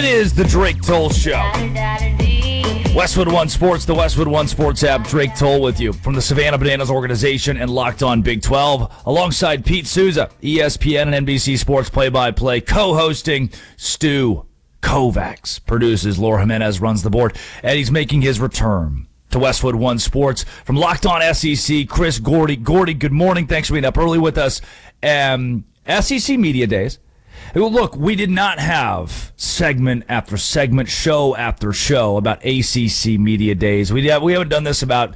It is the Drake Toll Show. Westwood One Sports, the Westwood One Sports app. Drake Toll with you from the Savannah Bananas organization and Locked On Big 12, alongside Pete Souza, ESPN and NBC Sports play-by-play, co-hosting Stu Kovacs. Produces Laura Jimenez, runs the board, and he's making his return to Westwood One Sports from Locked On SEC. Chris Gordy. Gordy, good morning. Thanks for being up early with us. SEC Media Days. Look, we did not have segment after segment, show after show about ACC Media Days. We haven't done this about